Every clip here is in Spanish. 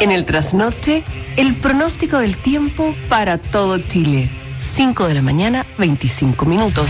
En el trasnoche, el pronóstico del tiempo para todo Chile. 5 de la mañana, 25 minutos.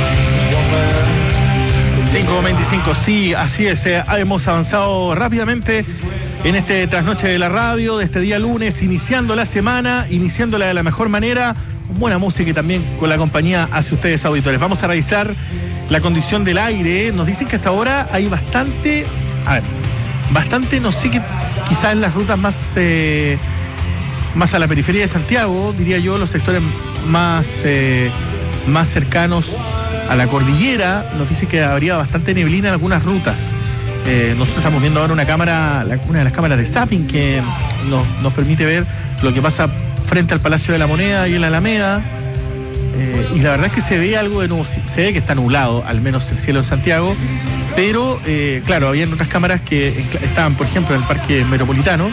5:25, sí, así es. Hemos avanzado rápidamente en este trasnoche de la radio, de este día lunes, iniciando la semana, iniciándola de la mejor manera, con buena música y también con la compañía hacia ustedes, auditores. Vamos a revisar la condición del aire. Nos dicen que hasta ahora hay bastante, no sé, qué, quizás en las rutas más a la periferia de Santiago, diría yo, los sectores más cercanos a la cordillera, nos dice que habría bastante neblina en algunas rutas. Nosotros estamos viendo ahora una de las cámaras de zapping que nos permite ver lo que pasa frente al Palacio de la Moneda y en la Alameda. Y la verdad es que se ve algo de nubosidad, se ve que está nublado, al menos el cielo de Santiago, pero claro, había otras cámaras que estaban, por ejemplo, en el Parque Metropolitano,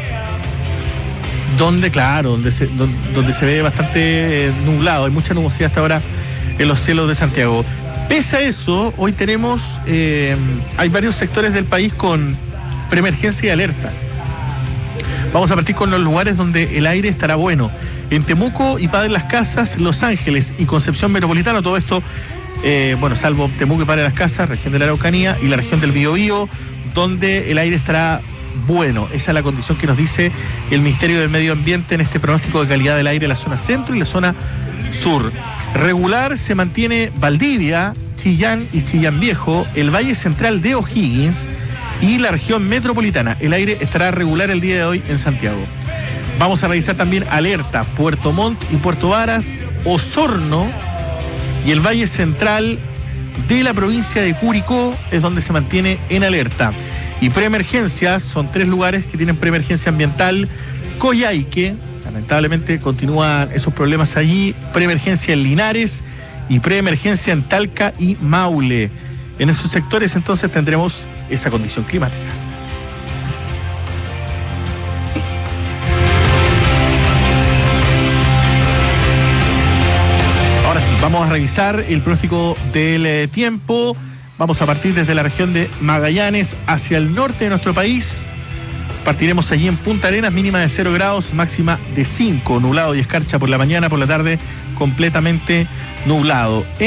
donde se ve bastante nublado, hay mucha nubosidad hasta ahora en los cielos de Santiago. Pese a eso, hoy tenemos, hay varios sectores del país con preemergencia y alerta. Vamos a partir con los lugares donde el aire estará bueno. En Temuco y Padre Las Casas, Los Ángeles y Concepción Metropolitana, todo esto, salvo Temuco y Padre Las Casas, región de la Araucanía y la región del Biobío, donde el aire estará bueno. Esa es la condición que nos dice el Ministerio del Medio Ambiente en este pronóstico de calidad del aire en la zona centro y la zona sur. Regular se mantiene Valdivia, Chillán y Chillán Viejo, el Valle Central de O'Higgins y la región metropolitana. El aire estará regular el día de hoy en Santiago. Vamos a revisar también alerta Puerto Montt y Puerto Varas, Osorno y el Valle Central de la provincia de Curicó es donde se mantiene en alerta. Y preemergencias, son 3 lugares que tienen preemergencia ambiental. Coyhaique, lamentablemente continúan esos problemas allí. Preemergencia en Linares y preemergencia en Talca y Maule. En esos sectores entonces tendremos esa condición climática. Ahora sí, vamos a revisar el pronóstico del tiempo. Vamos a partir desde la región de Magallanes hacia el norte de nuestro país. Partiremos allí en Punta Arenas, mínima de 0 grados, máxima de 5, nublado y escarcha por la mañana, por la tarde completamente nublado.